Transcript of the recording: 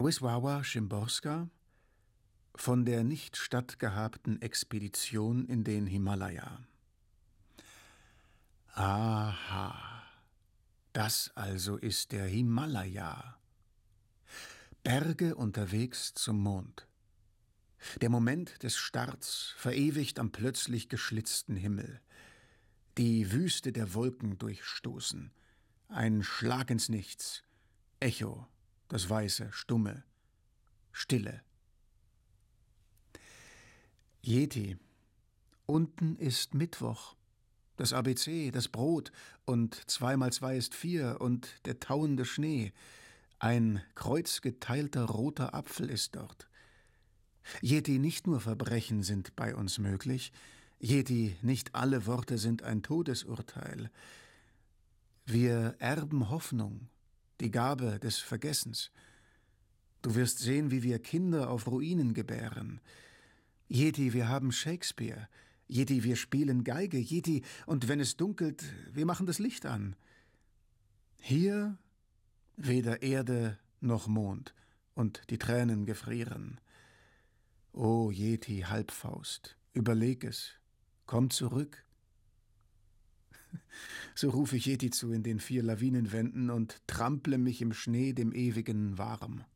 Wisława Szymborska von der nicht stattgehabten Expedition in den Himalaya. Aha, das also ist der Himalaya. Berge unterwegs zum Mond. Der Moment des Starts verewigt am plötzlich geschlitzten Himmel. Die Wüste der Wolken durchstoßen. Ein Schlag ins Nichts. Echo, das Weiße, Stumme, Stille. Yeti. Unten ist Mittwoch. Das ABC, das Brot und 2 mal 2 ist 4 und der tauende Schnee. Ein kreuzgeteilter roter Apfel ist dort. Yeti, nicht nur Verbrechen sind bei uns möglich. Yeti, nicht alle Worte sind ein Todesurteil. Wir erben Hoffnung, die Gabe des Vergessens. Du wirst sehen, wie wir Kinder auf Ruinen gebären. Yeti, wir haben Shakespeare. Yeti, wir spielen Geige. Yeti, und wenn es dunkelt, wir machen das Licht an. Hier weder Erde noch Mond, und die Tränen gefrieren. O Yeti, Halbfaust, überleg es, komm zurück. So rufe ich Yeti zu in den 4 Lawinenwänden und trample mich im Schnee dem Ewigen warm.